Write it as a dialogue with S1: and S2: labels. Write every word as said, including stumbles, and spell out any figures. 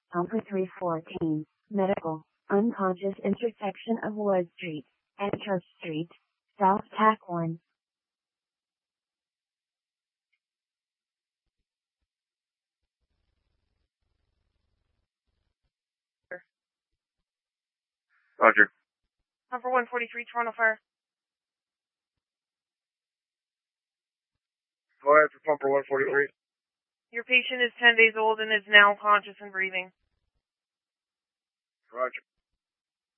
S1: Pumper three fourteen, medical, unconscious intersection of Wood Street and Church Street, South Tack one.
S2: Roger.
S3: Number one forty-three, Toronto Fire.
S2: Go ahead for pumper one forty-three.
S3: Your patient is ten days old and is now conscious and breathing.
S2: Roger.